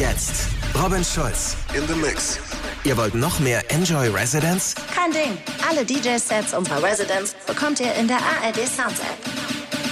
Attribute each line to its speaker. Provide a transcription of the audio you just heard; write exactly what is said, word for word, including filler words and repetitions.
Speaker 1: jetzt Robin Schulz
Speaker 2: in the Mix.
Speaker 1: Ihr wollt noch mehr Enjoy Residence?
Speaker 3: Kein Ding. Alle D J-Sets unserer Residence bekommt ihr in der A R D Sounds App.